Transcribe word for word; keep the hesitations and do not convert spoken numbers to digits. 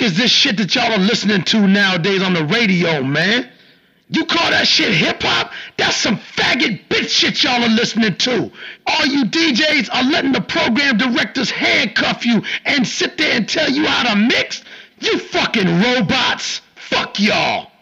is this shit that y'all are listening to nowadays on the radio, man? You call that shit hip-hop? That's some faggot bitch shit y'all are listening to. All you D Js are letting the program directors handcuff you and sit there and tell you how to mix? You fucking robots. Fuck y'all.